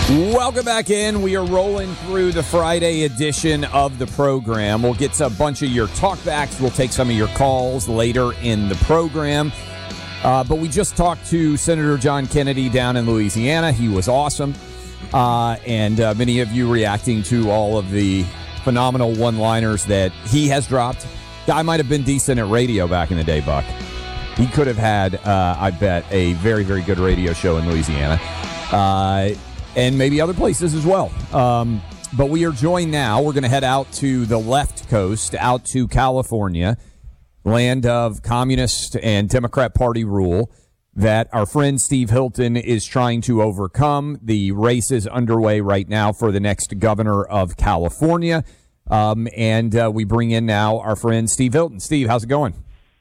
Welcome back in. We are rolling through the Friday edition of the program. We'll get to a bunch of your talkbacks. We'll take some of your calls later in the program. But we just talked to Senator John Kennedy down in Louisiana. He was awesome. And many of you reacting to all of the phenomenal one-liners that he has dropped. Guy might have been decent at radio back in the day, Buck. He could have had, I bet, a very, very good radio show in Louisiana. And maybe other places as well. But we are joined now. We're going to head out to the left coast, out to California, land of Communist and Democrat Party rule that our friend Steve Hilton is trying to overcome. The race is underway right now for the next governor of California. And we bring in now our friend Steve Hilton. Steve, how's it going?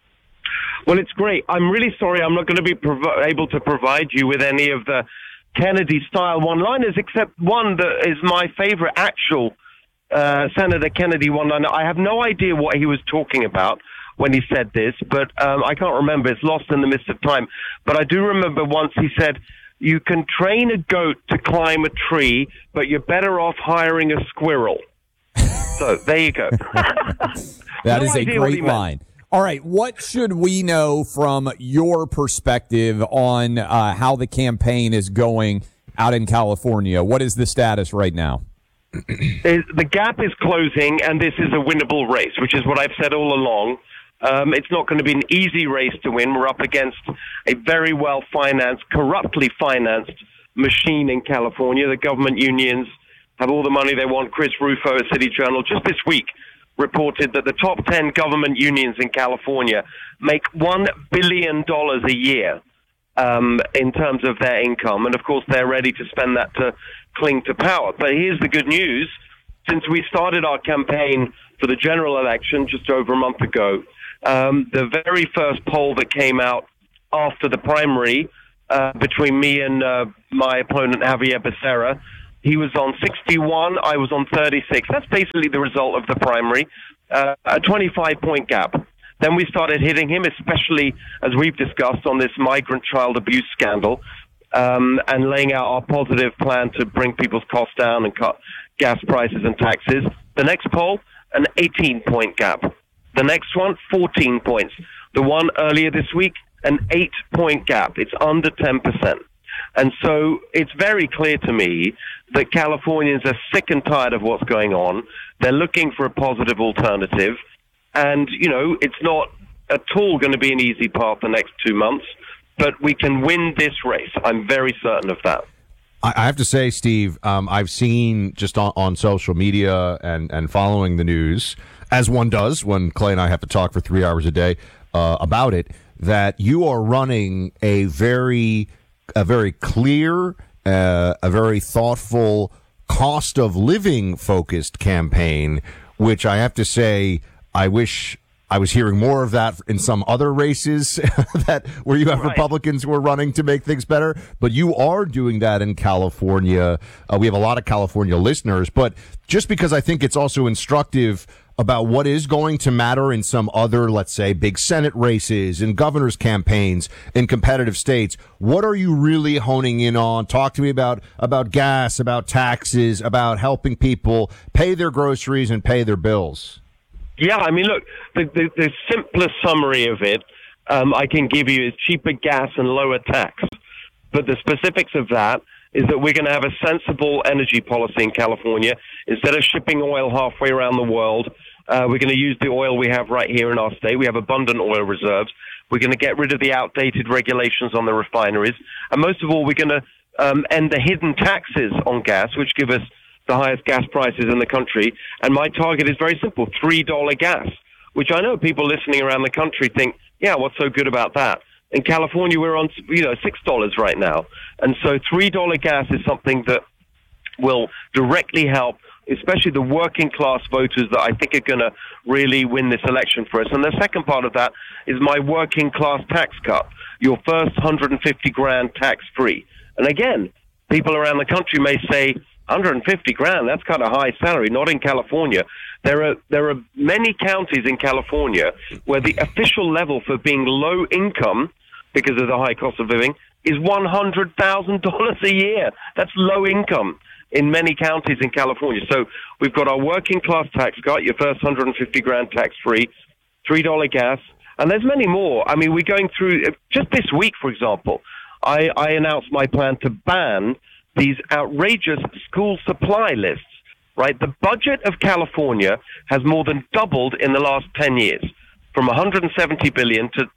Well, it's great. I'm really sorry I'm not going to be able to provide you with any of the Kennedy-style one-liners, except one that is my favorite actual Senator Kennedy one-liner. I have no idea what he was talking about when he said this, but I can't remember. It's lost in the midst of time. But I do remember once he said, you can train a goat to climb a tree, but you're better off hiring a squirrel. So there you go. That is a great line. All right, what should we know from your perspective on how the campaign is going out in California? What is the status right now? The gap is closing, and this is a winnable race, which is what I've said all along. It's not going to be an easy race to win. We're up against a very well-financed, corruptly financed machine in California. The government unions have all the money they want. Chris Rufo at City Journal just this week reported that the top 10 government unions in California make $1 billion a year in terms of their income. And, of course, they're ready to spend that to cling to power. But here's the good news. Since we started our campaign for the general election just over a month ago, the very first poll that came out after the primary between me and my opponent, Javier Becerra, he was on 61, I was on 36. That's basically the result of the primary, a 25-point gap. Then we started hitting him, especially, as we've discussed, on this migrant child abuse scandal, and laying out our positive plan to bring people's costs down and cut gas prices and taxes. The next poll, an 18-point gap. The next one, 14 points. The one earlier this week, an 8-point gap. It's under 10%. And so it's very clear to me that Californians are sick and tired of what's going on. They're looking for a positive alternative. And, you know, it's not at all going to be an easy path the next 2 months, but we can win this race. I'm very certain of that. I have to say, Steve, I've seen just on social media and following the news, as one does when Clay and I have to talk for 3 hours a day about it, that you are running a very clear, a very thoughtful, cost of living focused campaign, which I have to say, I wish I was hearing more of that in some other races where you have Republicans who are running to make things better. But you are doing that in California. We have a lot of California listeners, but just because I think it's also instructive about what is going to matter in some other, let's say, big Senate races and governor's campaigns in competitive states, what are you really honing in on? Talk to me about gas, about taxes, about helping people pay their groceries and pay their bills. Yeah, I mean, look, the simplest summary of it I can give you is cheaper gas and lower tax. But the specifics of that is that we're going to have a sensible energy policy in California. Instead of shipping oil halfway around the world, we're going to use the oil we have right here in our state. We have abundant oil reserves. We're going to get rid of the outdated regulations on the refineries. And most of all, we're going to end the hidden taxes on gas, which give us the highest gas prices in the country. And my target is very simple, $3 gas, which I know people listening around the country think, yeah, what's so good about that? In California, we're on, $6 right now. And so $3 gas is something that will directly help, especially the working class voters that I think are going to really win this election for us. And the second part of that is my working class tax cut, your first $150,000 tax free. And again, people around the country may say, $150,000, that's kind of high salary, not in California. There are many counties in California where the official level for being low income, because of the high cost of living, is $100,000 a year. That's low income in many counties in California. So we've got our working class tax cut, your first 150 grand tax free, $3 gas, and there's many more. I mean, we're going through, just this week, for example, I announced my plan to ban these outrageous school supply lists, right? The budget of California has more than doubled in the last 10 years, from 170 billion to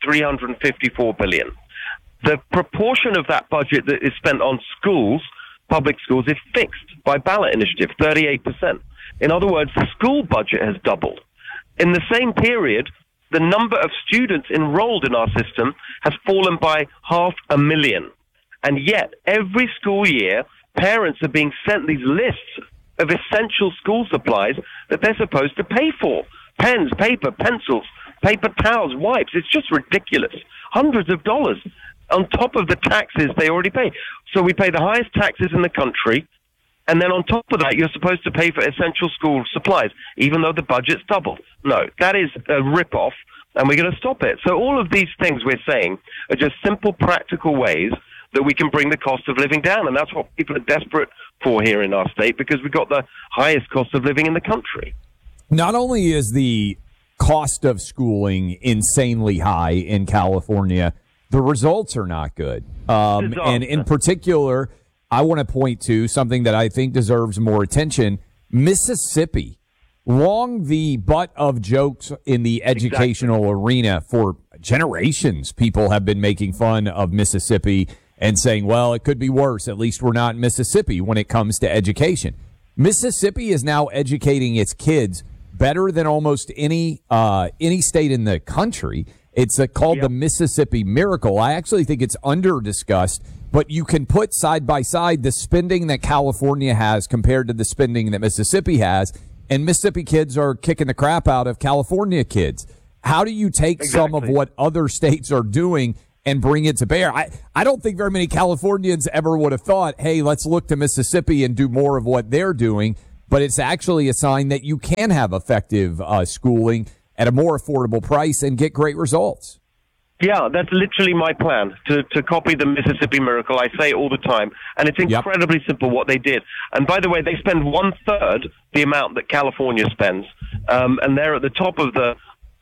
354 billion. The proportion of that budget that is spent on schools, public schools, is fixed by ballot initiative, 38%. In other words, the school budget has doubled. In the same period, the number of students enrolled in our system has fallen by 500,000. And yet, every school year, parents are being sent these lists of essential school supplies that they're supposed to pay for. Pens, paper, pencils, paper towels, wipes. It's just ridiculous. Hundreds of dollars on top of the taxes they already pay. So we pay the highest taxes in the country, and then on top of that, you're supposed to pay for essential school supplies, even though the budget's doubled. No, that is a rip-off, and we're going to stop it. So all of these things we're saying are just simple, practical ways that we can bring the cost of living down, and that's what people are desperate for here in our state, because we've got the highest cost of living in the country. Not only is the cost of schooling insanely high in California, the results are not good. And in particular, I want to point to something that I think deserves more attention. Mississippi, long the butt of jokes in the educational arena for generations. People have been making fun of Mississippi and saying, well, it could be worse. At least we're not in Mississippi when it comes to education. Mississippi is now educating its kids better than almost any state in the country. It's called the Mississippi Miracle. I actually think it's under-discussed, but you can put side by side the spending that California has compared to the spending that Mississippi has, and Mississippi kids are kicking the crap out of California kids. How do you take some of what other states are doing and bring it to bear? I don't think very many Californians ever would have thought, hey, let's look to Mississippi and do more of what they're doing, but it's actually a sign that you can have effective schooling at a more affordable price and get great results. Yeah, that's literally my plan, to copy the Mississippi Miracle. I say it all the time, and it's incredibly simple what they did. And by the way, they spend 1/3 the amount that California spends, and they're at the top of the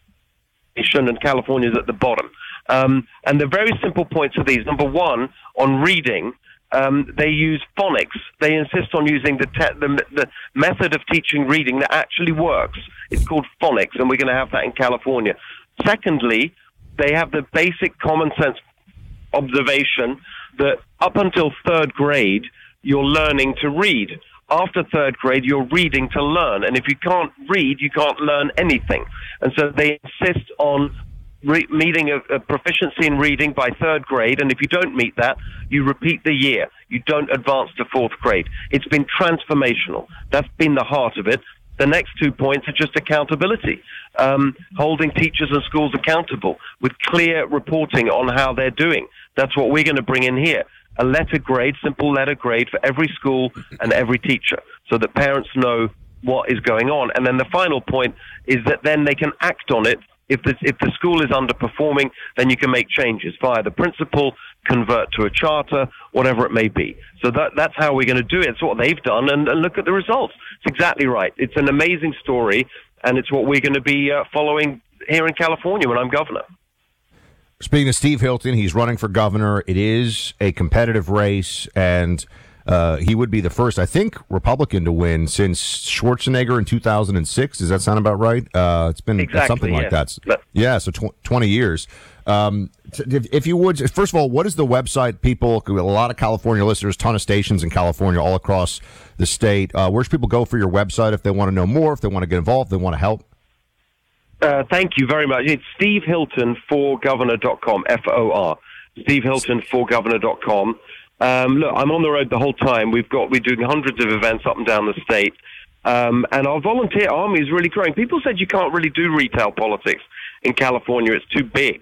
nation, and California's at the bottom. And the very simple points are these. Number one, on reading, they use phonics. They insist on using the method of teaching reading that actually works. It's called phonics, and we're going to have that in California. Secondly, they have the basic common sense observation that up until 3rd grade, you're learning to read. After 3rd grade, you're reading to learn. And if you can't read, you can't learn anything. And so they insist on meeting a proficiency in reading by 3rd grade, and if you don't meet that, you repeat the year. You don't advance to 4th grade. It's been transformational. That's been the heart of it. The next 2 points are just accountability, holding teachers and schools accountable with clear reporting on how they're doing. That's what we're going to bring in here. A letter grade, simple letter grade for every school and every teacher, so that parents know what is going on. And then the final point is that then they can act on it. If the school is underperforming, then you can make changes via the principal, convert to a charter, whatever it may be. So that's how we're going to do it. It's what they've done, and look at the results. It's exactly right. It's an amazing story, and it's what we're going to be following here in California when I'm governor. Speaking of Steve Hilton, he's running for governor. It is a competitive race, and he would be the first, I think, Republican to win since Schwarzenegger in 2006. Does that sound about right? It's been something like that. Yeah, so 20 years. If you would, first of all, what is the website? People, a lot of California listeners, ton of stations in California, all across the state. Where should people go for your website if they want to know more, if they want to get involved, if they want to help? Thank you very much. It's stevehiltonforgovernor.com, FOR. stevehiltonforgovernor.com. Look, I'm on the road the whole time. We're doing hundreds of events up and down the state. And our volunteer army is really growing. People said you can't really do retail politics in California. It's too big.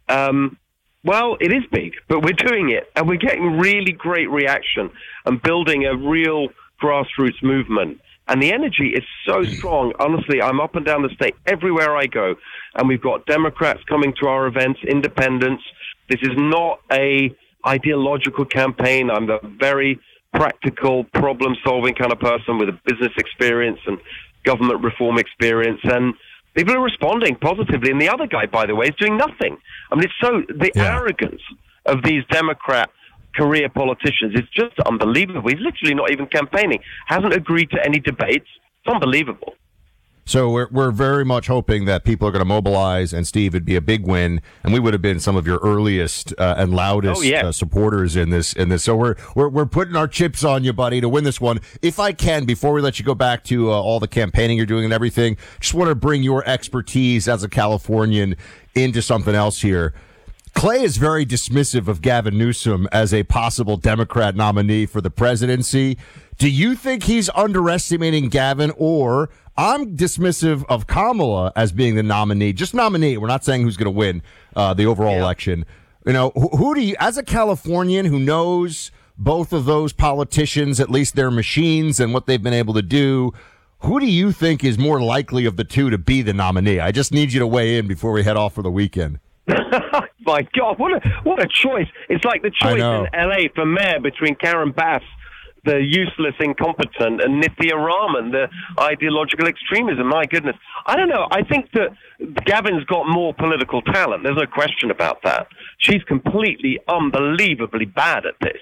Well, it is big, but we're doing it. And we're getting really great reaction and building a real grassroots movement. And the energy is so strong. Honestly, I'm up and down the state everywhere I go. And we've got Democrats coming to our events, independents. This is not a ideological campaign. I'm a very practical, problem-solving kind of person with a business experience and government reform experience, and people are responding positively. And the other guy, by the way, is doing nothing. I mean, the arrogance of these Democrat career politicians is just unbelievable. He's literally not even campaigning, hasn't agreed to any debates. It's unbelievable. So we're very much hoping that people are going to mobilize, and Steve, it'd be a big win, and we would have been some of your earliest and loudest supporters in this. So we're putting our chips on you, buddy, to win this one. If I can, before we let you go back to all the campaigning you're doing and everything, just want to bring your expertise as a Californian into something else here. Clay is very dismissive of Gavin Newsom as a possible Democrat nominee for the presidency. Do you think he's underestimating Gavin, or I'm dismissive of Kamala as being the nominee? Just nominee. We're not saying who's going to win the overall election. You know, who do you, as a Californian who knows both of those politicians, at least their machines and what they've been able to do, who do you think is more likely of the two to be the nominee? I just need you to weigh in before we head off for the weekend. My God, what a choice. It's like the choice in L.A. for mayor between Karen Bass, the useless, incompetent, and Nithya Raman, the ideological extremism. My goodness. I don't know. I think that Gavin's got more political talent. There's no question about that. She's completely, unbelievably bad at this.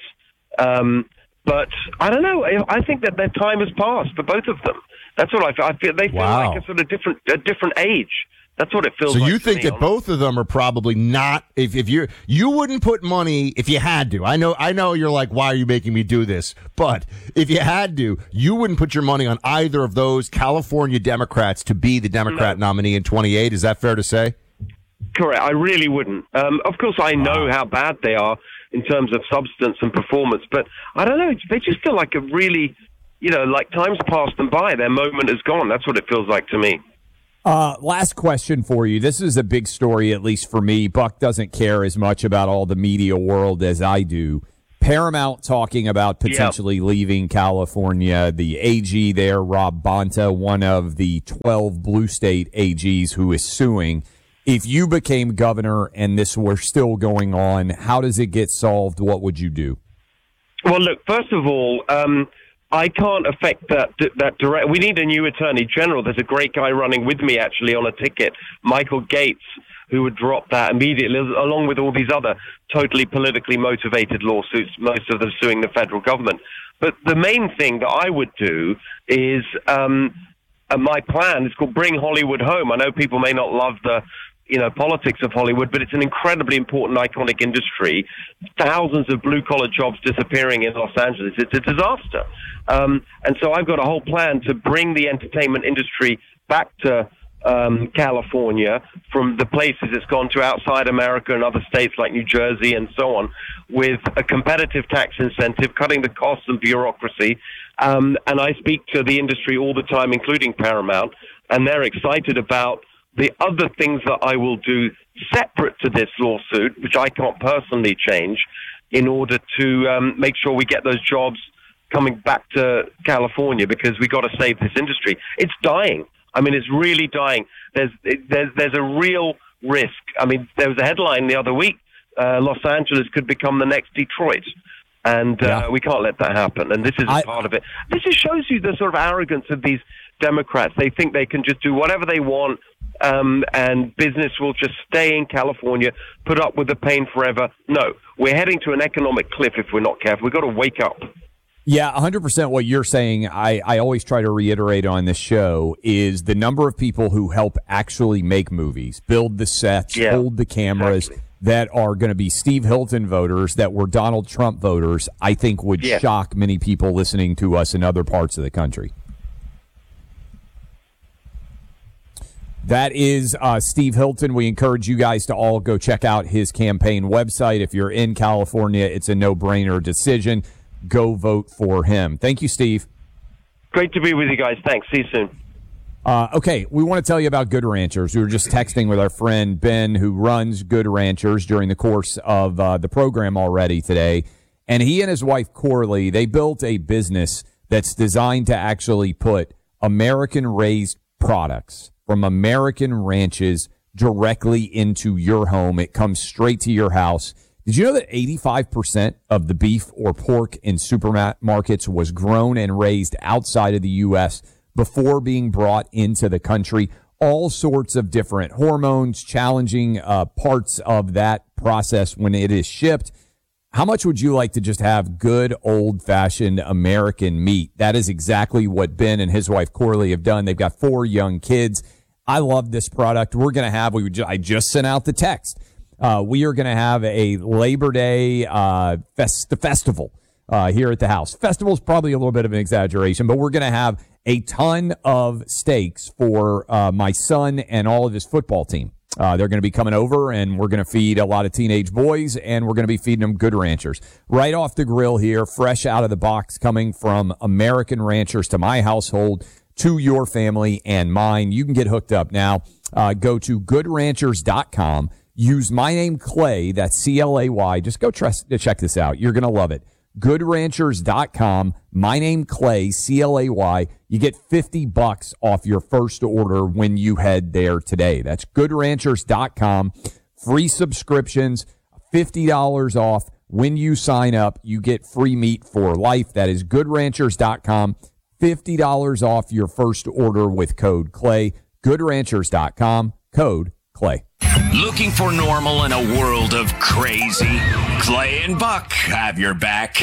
But I don't know. I think that their time has passed for both of them. That's what I feel. They feel like a sort of different age. That's what it feels like. So you think that both of them are probably not, if you wouldn't put money if you had to. I know you're like, why are you making me do this? But if you had to, you wouldn't put your money on either of those California Democrats to be the Democrat nominee in 28. Is that fair to say? Correct. I really wouldn't. Of course, I know how bad they are in terms of substance and performance, but I don't know. They just feel like a really, like time's passed them by. Their moment is gone. That's what it feels like to me. Last question for you. This is a big story, at least for me. Buck doesn't care as much about all the media world as I do. Paramount talking about potentially leaving California. The AG there, Rob Bonta, one of the 12 blue state AGs who is suing. If you became governor and this were still going on, how does it get solved? What would you do? Well, look, first of all, I can't affect that direct. We need a new attorney general. There's a great guy running with me, actually, on a ticket, Michael Gates, who would drop that immediately, along with all these other totally politically motivated lawsuits, most of them suing the federal government. But the main thing that I would do is, my plan is called Bring Hollywood Home. I know people may not love the politics of Hollywood, but it's an incredibly important, iconic industry. Thousands of blue-collar jobs disappearing in Los Angeles. It's a disaster. And so I've got a whole plan to bring the entertainment industry back to California from the places it's gone to outside America and other states like New Jersey and so on, with a competitive tax incentive, cutting the costs and bureaucracy. And I speak to the industry all the time, including Paramount, and they're excited about the other things that I will do separate to this lawsuit, which I can't personally change, in order to make sure we get those jobs coming back to California, because we got to save this industry. It's dying. I mean, it's really dying. There's a real risk. I mean, there was a headline the other week, Los Angeles could become the next Detroit. And we can't let that happen. And this is a part of it. This just shows you the sort of arrogance of these Democrats. They think they can just do whatever they want, and business will just stay in California, put up with the pain forever. No, we're heading to an economic cliff if we're not careful. We've got to wake up. Yeah, 100% what you're saying, I always try to reiterate on this show, is the number of people who help actually make movies, build the sets, hold the cameras, that are going to be Steve Hilton voters, that were Donald Trump voters, I think would shock many people listening to us in other parts of the country. That is Steve Hilton. We encourage you guys to all go check out his campaign website. If you're in California, it's a no-brainer decision. Go vote for him. Thank you, Steve. Great to be with you guys. Thanks. See you soon. Okay, we want to tell you about Good Ranchers. We were just texting with our friend Ben, who runs Good Ranchers, during the course of the program already today. And he and his wife, Corley, they built a business that's designed to actually put American-raised products from American ranches directly into your home. It comes straight to your house. Did you know that 85% of the beef or pork in supermarkets was grown and raised outside of the U.S. before being brought into the country? All sorts of different hormones, challenging parts of that process when it is shipped. How much would you like to just have good old-fashioned American meat? That is exactly what Ben and his wife Corley have done. They've got 4 young kids. I love this product. We're going to have, I just sent out the text. We are going to have a Labor Day festival here at the house. Festival is probably a little bit of an exaggeration, but we're going to have a ton of steaks for my son and all of his football team. They're going to be coming over, and we're going to feed a lot of teenage boys, and we're going to be feeding them Good Ranchers. Right off the grill here, fresh out of the box, coming from American Ranchers to my household, to your family and mine. You can get hooked up now. Go to goodranchers.com. Use my name, Clay, that's C-L-A-Y. Just go check this out. You're going to love it. Goodranchers.com. My name, Clay, C-L-A-Y. You get $50 off your first order when you head there today. That's goodranchers.com. Free subscriptions, $50 off. When you sign up, you get free meat for life. That is goodranchers.com. $50 off your first order with code Clay. Goodranchers.com, code Clay. Looking for normal in a world of crazy? Clay and Buck have your back.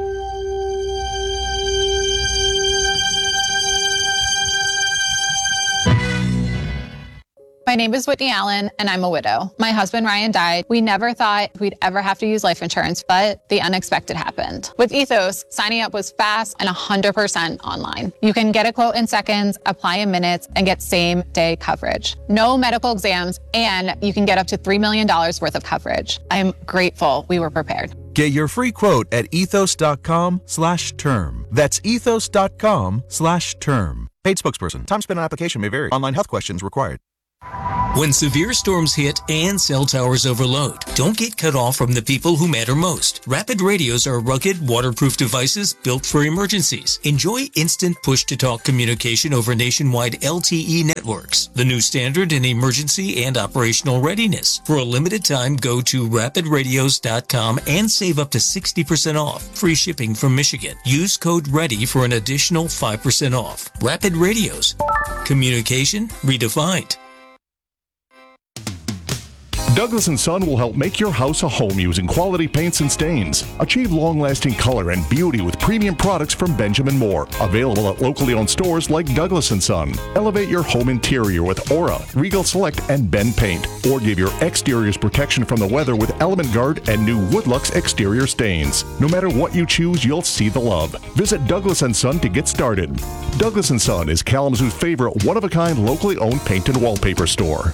My name is Whitney Allen, and I'm a widow. My husband, Ryan, died. We never thought we'd ever have to use life insurance, but the unexpected happened. With Ethos, signing up was fast and 100% online. You can get a quote in seconds, apply in minutes, and get same-day coverage. No medical exams, and you can get up to $3 million worth of coverage. I'm grateful we were prepared. Get your free quote at ethos.com/term. That's ethos.com/term. Paid spokesperson. Time spent on application may vary. Online health questions required. When severe storms hit and cell towers overload, don't get cut off from the people who matter most. Rapid radios are rugged, waterproof devices built for emergencies. Enjoy instant push-to-talk communication over nationwide LTE networks, the new standard in emergency and operational readiness. For a limited time, go to rapidradios.com and save up to 60% off. Free shipping from Michigan. Use code READY for an additional 5% off. Rapid Radios. Communication redefined. Douglas & Son will help make your house a home using quality paints and stains. Achieve long-lasting color and beauty with premium products from Benjamin Moore. Available at locally owned stores like Douglas & Son. Elevate your home interior with Aura, Regal Select, and Ben Paint. Or give your exteriors protection from the weather with Element Guard and new Woodlux exterior stains. No matter what you choose, you'll see the love. Visit Douglas & Son to get started. Douglas & Son is Kalamazoo's favorite one-of-a-kind locally owned paint and wallpaper store.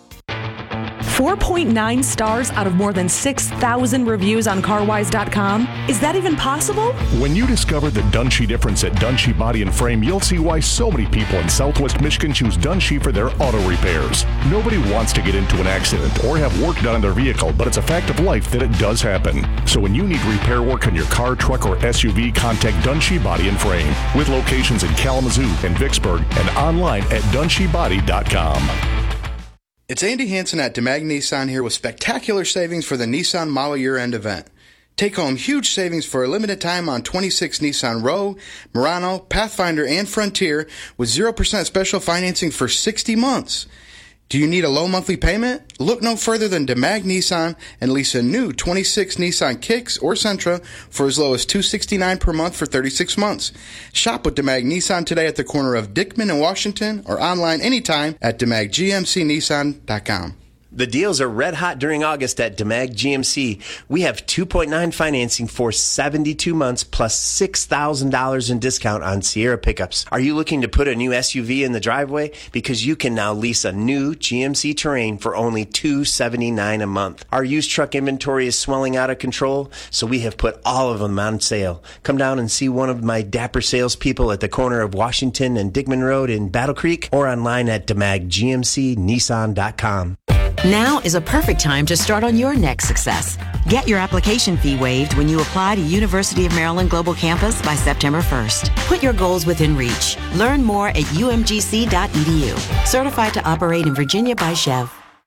4.9 stars out of more than 6,000 reviews on CarWise.com. Is that even possible? When you discover the Dunshee difference at Dunshee Body and Frame, you'll see why so many people in Southwest Michigan choose Dunshee for their auto repairs. Nobody wants to get into an accident or have work done on their vehicle, but it's a fact of life that it does happen. So when you need repair work on your car, truck, or SUV, contact Dunshee Body and Frame, with locations in Kalamazoo and Vicksburg and online at DunsheeBody.com. It's Andy Hansen at DeMag Nissan here with spectacular savings for the Nissan Model Year End event. Take home huge savings for a limited time on 26 Nissan Rogue, Murano, Pathfinder, and Frontier with 0% special financing for 60 months. Do you need a low monthly payment? Look no further than DeMag Nissan and lease a new 26 Nissan Kicks or Sentra for as low as $269 per month for 36 months. Shop with DeMag Nissan today at the corner of Dickman and Washington or online anytime at DeMagGMCNissan.com. The deals are red hot during August at DeMag GMC. We have 2.9 financing for 72 months plus $6,000 in discount on Sierra pickups. Are you looking to put a new SUV in the driveway? Because you can now lease a new GMC Terrain for only $279 a month. Our used truck inventory is swelling out of control, so we have put all of them on sale. Come down and see one of my dapper salespeople at the corner of Washington and Dickman Road in Battle Creek or online at DeMagGMCNissan.com. Now is a perfect time to start on your next success. Get your application fee waived when you apply to University of Maryland Global Campus by September 1st. Put your goals within reach. Learn more at umgc.edu. Certified to operate in Virginia by Chev.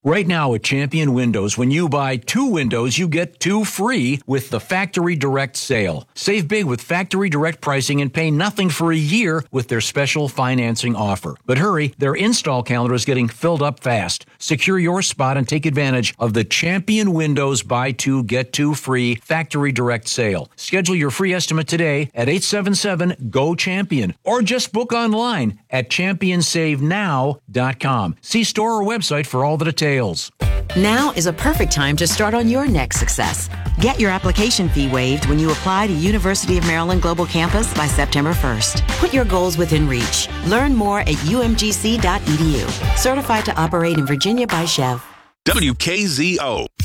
Right now at Champion Windows, when you buy 2 windows, you get 2 free with the Factory Direct sale. Save big with Factory Direct pricing and pay nothing for a year with their special financing offer. But hurry, their install calendar is getting filled up fast. Secure your spot and take advantage of the Champion Windows buy 2, get 2 free Factory Direct sale. Schedule your free estimate today at 877-GO-CHAMPION or just book online at championsavenow.com. See store or website for all the details. Now is a perfect time to start on your next success. Get your application fee waived when you apply to University of Maryland Global Campus by September 1st. Put your goals within reach. Learn more at umgc.edu. Certified to operate in Virginia by Chev. WKZO.